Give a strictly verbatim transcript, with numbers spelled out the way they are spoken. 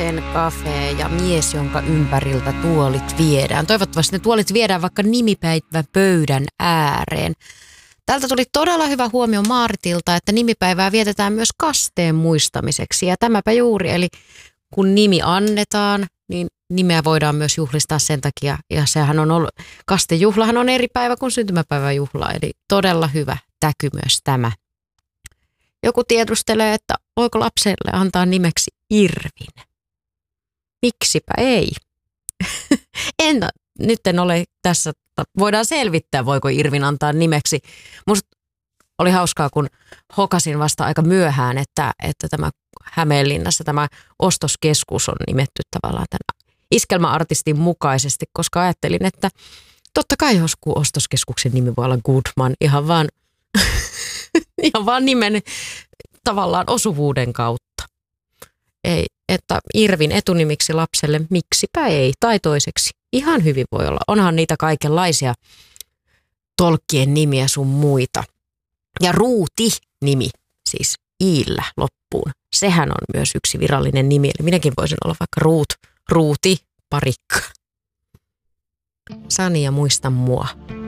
Sen Cafe ja mies, jonka ympäriltä tuolit viedään. Toivottavasti ne tuolit viedään vaikka nimipäivän pöydän ääreen. Täältä tuli todella hyvä huomio Maaritilta, että nimipäivää vietetään myös kasteen muistamiseksi. Ja tämäpä juuri, eli kun nimi annetaan, niin nimeä voidaan myös juhlistaa sen takia. Ja sehän on ollut, kastejuhlahan on eri päivä kuin syntymäpäiväjuhla, eli todella hyvä täky myös tämä. Joku tiedustelee, että voiko lapselle antaa nimeksi Irvin. Miksipä ei? en, nyt en ole tässä, voidaan selvittää, voiko Irvin antaa nimeksi. Musta oli hauskaa, kun hokasin vasta aika myöhään, että, että tämä Hämeenlinnassa tämä ostoskeskus on nimetty tavallaan tämän iskelmäartistin mukaisesti, koska ajattelin, että totta kai joskus ostoskeskuksen nimi voi olla Goodman ihan vaan, ihan vaan nimen tavallaan osuvuuden kautta. Ei, että Irvin etunimiksi lapselle miksipä ei, tai toiseksi ihan hyvin voi olla. Onhan niitä kaikenlaisia tolkkien nimiä sun muita. Ja Ruuti-nimi, siis iillä loppuun, sehän on myös yksi virallinen nimi. Eli minäkin voisin olla vaikka Ruut, Ruuti, Parikka. Sania, muista mua.